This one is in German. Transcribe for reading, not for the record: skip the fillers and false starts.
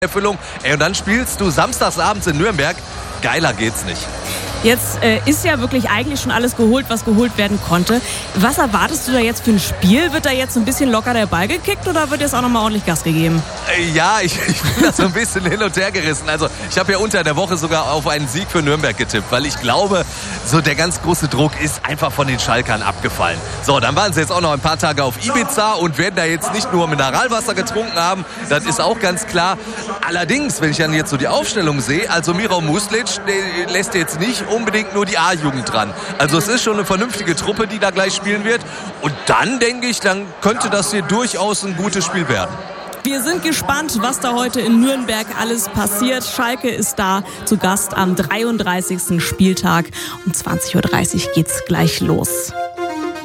Erfüllung. Und dann spielst du samstagsabends in Nürnberg. Geiler geht's nicht. Jetzt ist ja wirklich eigentlich schon alles geholt, was geholt werden konnte. Was erwartest du da jetzt für ein Spiel? Wird da jetzt ein bisschen locker der Ball gekickt oder wird jetzt auch nochmal ordentlich Gas gegeben? Ja, ich bin da so ein bisschen hin und her gerissen. Also ich habe ja unter der Woche sogar auf einen Sieg für Nürnberg getippt, weil ich glaube, so der ganz große Druck ist einfach von den Schalkern abgefallen. So, dann waren sie jetzt auch noch ein paar Tage auf Ibiza und werden da jetzt nicht nur Mineralwasser getrunken haben. Das ist auch ganz klar. Allerdings, wenn ich dann jetzt so die Aufstellung sehe, also Miro Muslic, der lässt jetzt nicht unbedingt nur die A-Jugend dran. Also es ist schon eine vernünftige Truppe, die da gleich spielen wird. Und dann denke ich, dann könnte das hier durchaus ein gutes Spiel werden. Wir sind gespannt, was da heute in Nürnberg alles passiert. Schalke ist da zu Gast am 33. Spieltag. Um 20.30 Uhr geht's gleich los.